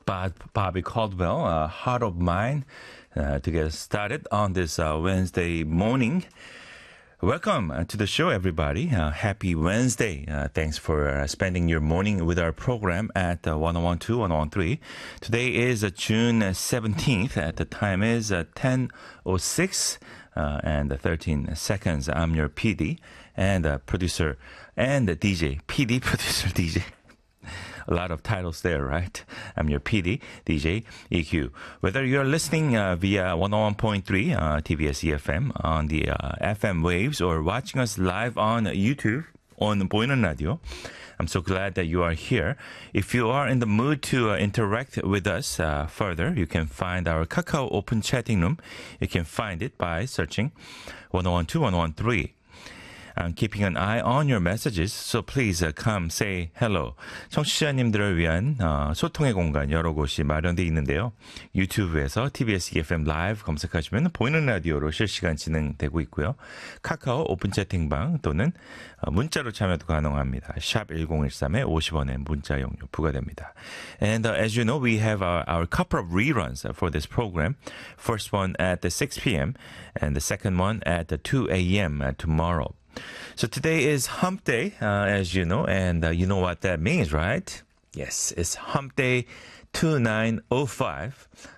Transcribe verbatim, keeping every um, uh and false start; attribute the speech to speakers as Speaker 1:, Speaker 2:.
Speaker 1: Bob, Bobby Caldwell, uh, Heart of Mine, uh, to get started on this uh, Wednesday morning. Welcome uh, to the show, everybody. Uh, happy Wednesday. Uh, thanks for uh, spending your morning with our program at uh, one oh one two, one oh one three. Today is uh, June seventeenth. At the time is uh, ten oh six uh, and thirteen seconds. I'm your P D and uh, producer and D J. P D, producer, D J. A lot of titles there, right? I'm your P D, D J E Q. Whether you're listening uh, via one oh one point three uh, T B S E F M on the uh, F M waves or watching us live on YouTube on 보이는 라디오, I'm so glad that you are here. If you are in the mood to uh, interact with us uh, further, you can find our Kakao open chatting room. You can find it by searching one oh one two, one oh one three. I'm keeping an eye on your messages, so please uh, come say hello. 청취자님들을 위한 어, 소통의 공간 여러 곳이 마련되어 있는데요. 유튜브에서 티비에스 이에프엠 라이브 검색하시면 보이는 라디오로 실시간 진행되고 있고요. 카카오 오픈 채팅방 또는 어, 문자로 참여도 가능합니다. 샵 일공일삼에 오십 원의 문자 용료 부과됩니다. And uh, as you know, we have our, our couple of reruns for this program. First one at the six p.m. and the second one at the two a.m. tomorrow. So today is Hump Day, uh, as you know, and uh, you know what that means, right? Yes, it's Hump Day two nine oh five.